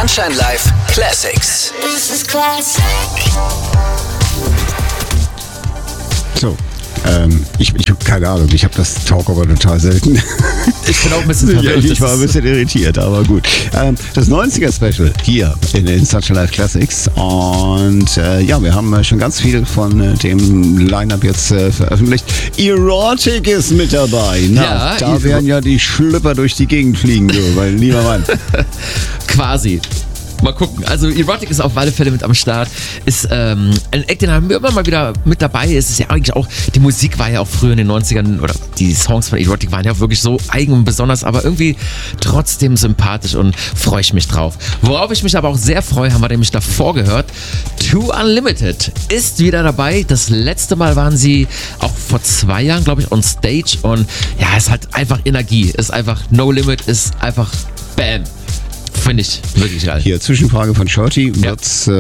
Sunshine Live Classics. This is classic. So, ich habe keine Ahnung, ich habe das Talk aber total selten. Ich bin auch ein bisschen verwirrt. Ich war ein bisschen irritiert, aber gut. Das 90er-Special hier in den Sunshine Live Classics. Und ja, wir haben schon ganz viel von dem Line-Up jetzt veröffentlicht. Erotic ist mit dabei. Na, Ja, da werden ja die Schlüpper durch die Gegend fliegen, du, mein lieber Mann. Quasi. Mal gucken. Also Erotic ist auf alle Fälle mit am Start. Ist ein Act, den haben wir immer mal wieder mit dabei. Es ist ja eigentlich auch, die Musik war ja auch früher in den 90ern, oder die Songs von Erotic waren ja auch wirklich so eigen und besonders, aber irgendwie trotzdem sympathisch und freue ich mich drauf. Worauf ich mich aber auch sehr freue, haben wir nämlich davor gehört, Too Unlimited ist wieder dabei. Das letzte Mal waren sie auch vor 2 Jahren, glaube ich, on Stage und ja, es hat einfach Energie, ist einfach No Limit, ist einfach Bam. Finde ich wirklich geil. Hier, Zwischenfrage von Shorty. Ja. Wird es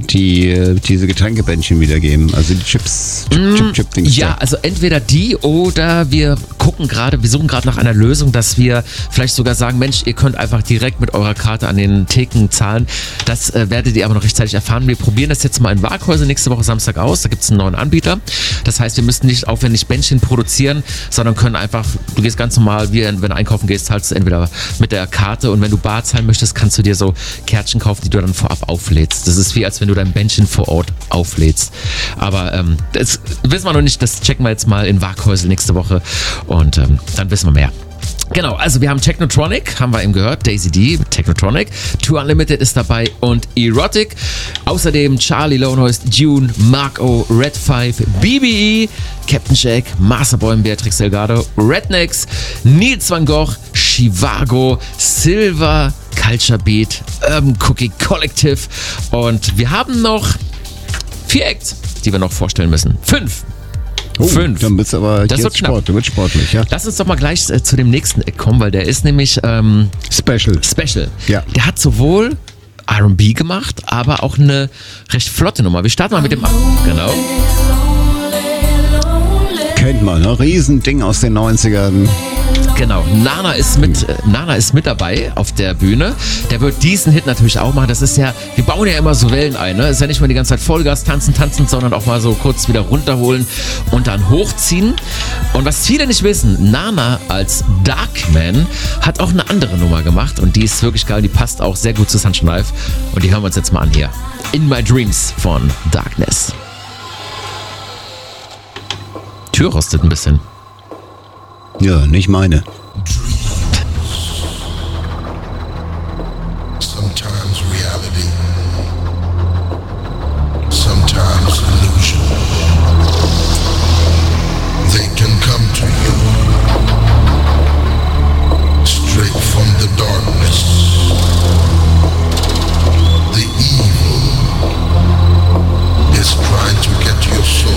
diese Getränkebändchen wieder geben? Also die Chip-Dings. Ja, also entweder die oder wir suchen gerade nach einer Lösung, dass wir vielleicht sogar sagen, Mensch, ihr könnt einfach direkt mit eurer Karte an den Theken zahlen. Das werdet ihr aber noch rechtzeitig erfahren. Wir probieren das jetzt mal in Waghäusel nächste Woche Samstag aus. Da gibt es einen neuen Anbieter. Das heißt, wir müssen nicht aufwendig Bändchen produzieren, sondern können einfach, du gehst ganz normal, wenn du einkaufen gehst, zahlst du entweder mit der Karte und wenn du bar zahlen möchtest, kannst du dir so Kärtchen kaufen, die du dann vorab auflädst. Das ist wie, als wenn du dein Bändchen vor Ort auflädst. Aber das wissen wir noch nicht, das checken wir jetzt mal in Waghäusel nächste Woche und dann wissen wir mehr. Genau, also wir haben Technotronic, haben wir eben gehört, Daisy D mit Technotronic, Too Unlimited ist dabei und Erotic. Außerdem Charlie Lonehoist, Dune, Mark O, Red 5, BBE, Captain Jack, Masterboy, Beatrix Delgado, Rednecks, Nils van Gogh, Chivago, Silver, Culture Beat, Urban Cookie Collective und wir haben noch 4 Acts, die wir noch vorstellen müssen. 5. Oh, 5. Dann wird's aber Das jetzt wird knapp. wird sportlich, ja. Lass uns doch mal gleich zu dem nächsten Eck kommen, weil der ist nämlich Special. Ja. Der hat sowohl R&B gemacht, aber auch eine recht flotte Nummer. Wir starten mal mit dem Genau. Kennt man, ne? Riesending aus den 90ern. Genau, Nana ist mit dabei auf der Bühne. Der wird diesen Hit natürlich auch machen. Das ist ja, wir bauen ja immer so Wellen ein, ne? Ist ja nicht mal die ganze Zeit Vollgas tanzen, sondern auch mal so kurz wieder runterholen und dann hochziehen. Und was viele nicht wissen, Nana als Darkman hat auch eine andere Nummer gemacht und die ist wirklich geil. Die passt auch sehr gut zu Sunshine Live und die hören wir uns jetzt mal an hier. In My Dreams von Darkness. Tür rostet ein bisschen. Ja, nicht meine. Sometimes reality